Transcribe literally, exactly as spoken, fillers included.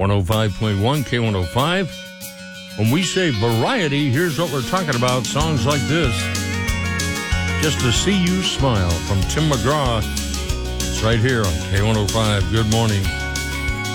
one oh five point one K one oh five. When we say variety, here's what we're talking about. Songs like this. Just to See You Smile from Tim McGraw. It's right here on K one oh five. Good morning.